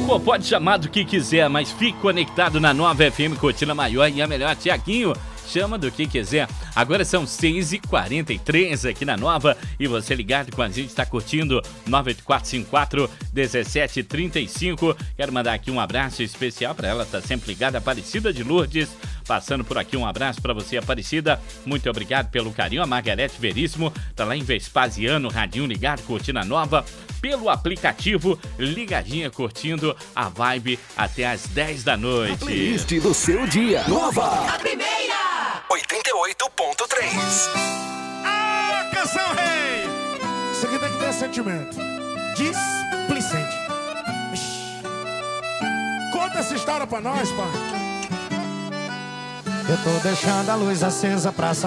Pô, pode chamar do que quiser, mas fique conectado na Nova FM Cortina Maior e a melhor. Tiaguinho, chama do que quiser. Agora são 6h43 aqui na Nova e você ligado com a gente, está curtindo 98454-1735. Quero mandar aqui um abraço especial para ela, tá sempre ligada, Aparecida de Lourdes. Passando por aqui, um abraço para você, Aparecida. Muito obrigado pelo carinho. A Margarete Veríssimo tá lá em Vespasiano, radinho ligado, curtindo a Nova. Pelo aplicativo, ligadinha, curtindo a vibe até às 10 da noite. A playlist do seu dia. Nova. A primeira. 88.3. Ah, canção rei. Isso aqui tem que ter sentimento. Displicente. Conta essa história pra nós, pai. Eu tô deixando a luz acesa pra